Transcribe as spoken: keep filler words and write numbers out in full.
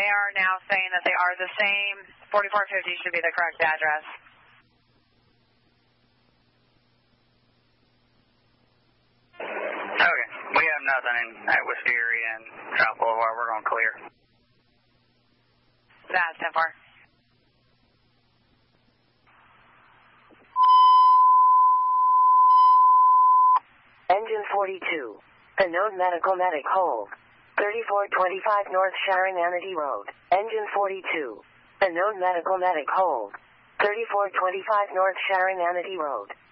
They are now saying that they are the same. forty-four fifty should be the correct address. Okay. We have nothing in at Wisteria and South Boulevard. We're going to clear. That's ten four. Engine forty-two. Unknown medical medic hold. thirty-four twenty-five North Sharon Amity Road. Engine forty-two. Unknown medical medic hold. thirty-four twenty-five North Sharon Amity Road.